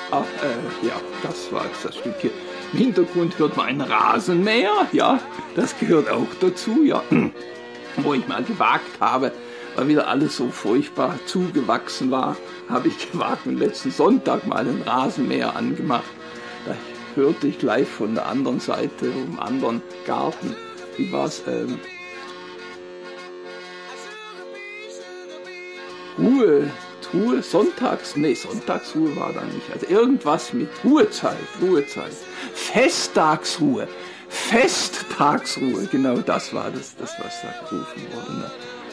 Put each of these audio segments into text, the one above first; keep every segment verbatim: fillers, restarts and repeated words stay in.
Ach, äh, ja, das war jetzt das Stück hier. Im Hintergrund hört man ein Rasenmäher, ja, das gehört auch dazu, ja. Wo ich mal gewagt habe, weil wieder alles so furchtbar zugewachsen war, habe ich gewagt und letzten Sonntag mal einen Rasenmäher angemacht. Da hörte ich gleich von der anderen Seite, im anderen Garten, wie war es, ähm, Ruhe, Ruhe, Sonntags, nee, Sonntagsruhe war da nicht, also irgendwas mit Ruhezeit, Ruhezeit, Festtagsruhe, Festtagsruhe, genau das war das, das was da gerufen wurde. Ne?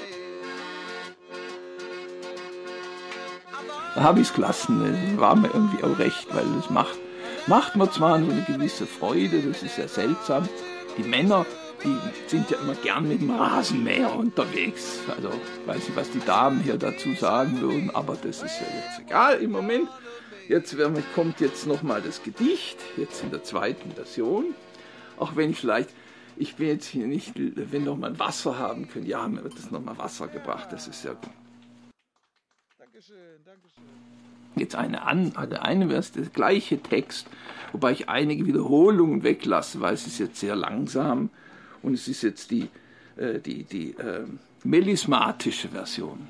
Da habe ich es gelassen, ne? War mir irgendwie auch recht, weil es macht, macht mir zwar so eine gewisse Freude, das ist ja seltsam, die Männer, die sind ja immer gern mit dem Rasenmäher unterwegs. Also ich weiß nicht, was die Damen hier dazu sagen würden, aber das ist ja jetzt egal im Moment. Jetzt kommt jetzt nochmal das Gedicht, jetzt in der zweiten Version. Auch wenn ich vielleicht, ich bin jetzt hier nicht, wenn noch mal Wasser haben können. Ja, mir wird das nochmal Wasser gebracht, das ist ja gut. Dankeschön, Dankeschön. Jetzt eine, an, eine, eine Vers, der gleiche Text, wobei ich einige Wiederholungen weglasse, weil es ist jetzt sehr langsam. Und es ist jetzt die, äh, die, die äh, melismatische Version.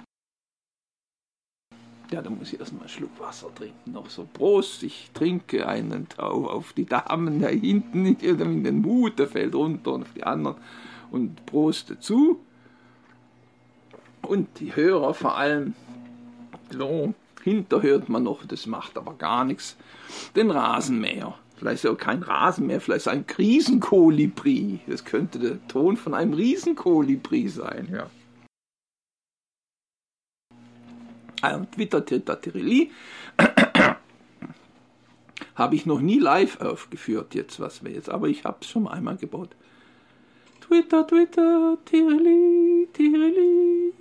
Ja, da muss ich erstmal einen Schluck Wasser trinken. Noch so, Prost, ich trinke einen Tau auf die Damen da hinten, in den Mut, der fällt runter und auf die anderen. Und Prost dazu. Und die Hörer vor allem, so, hinter hört man noch, das macht aber gar nichts, den Rasenmäher. Vielleicht ist auch kein Rasenmäher, vielleicht ist ein Riesenkolibri. Das könnte der Ton von einem Riesenkolibri sein, ja. Twitter, Twitter, Tirili habe ich noch nie live aufgeführt, jetzt was wir jetzt, aber ich habe es schon einmal gebaut. Twitter, Twitter, Tirili, Tirili.